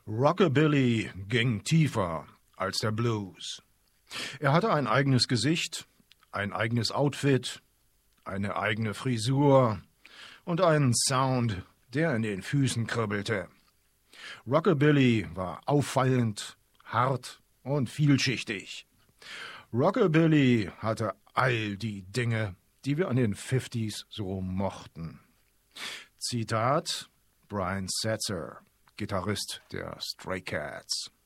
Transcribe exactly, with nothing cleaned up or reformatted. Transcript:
Rockabilly ging tiefer als der Blues. Er hatte ein eigenes Gesicht, ein eigenes Outfit, eine eigene Frisur und einen Sound, der in den Füßen kribbelte. Rockabilly war auffallend, hart und vielschichtig. Rockabilly hatte all die Dinge, die wir an den Fifties so mochten. Zitat Brian Setzer, Gitarrist der Stray Cats.